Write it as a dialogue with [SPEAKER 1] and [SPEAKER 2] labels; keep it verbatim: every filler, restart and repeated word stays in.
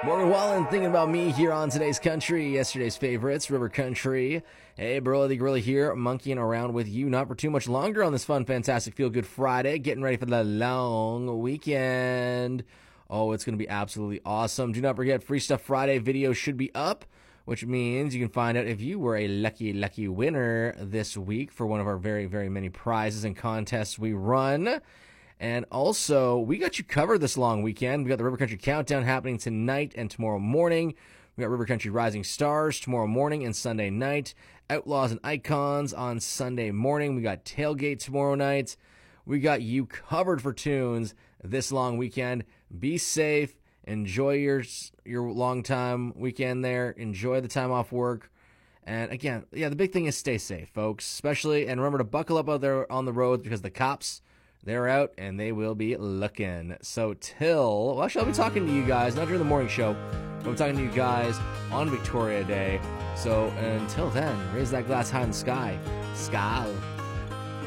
[SPEAKER 1] Morgan Wallen thinking about me here on today's country. Yesterday's favorites, River Country. Hey, Burrow the Gorilla here, monkeying around with you, not for too much longer on this fun, fantastic, feel-good Friday. Getting ready for the long weekend. Oh, it's going to be absolutely awesome. Do not forget, Free Stuff Friday video should be up, which means you can find out if you were a lucky, lucky winner this week for one of our very, very many prizes and contests we run. And also, we got you covered this long weekend. We got the River Country Countdown happening tonight and tomorrow morning. We got River Country Rising Stars tomorrow morning and Sunday night. Outlaws and Icons on Sunday morning. We got Tailgate tomorrow night. We got you covered for tunes this long weekend. Be safe. Enjoy your your long time weekend there. Enjoy the time off work. And again, yeah, the big thing is stay safe, folks. Especially, and remember to buckle up out there on the roads because the cops, they're out and they will be looking. So till, well, actually, I'll be talking to you guys, not during the morning show, but I'm talking to you guys on Victoria Day. So until then, raise that glass high in the sky. Sky.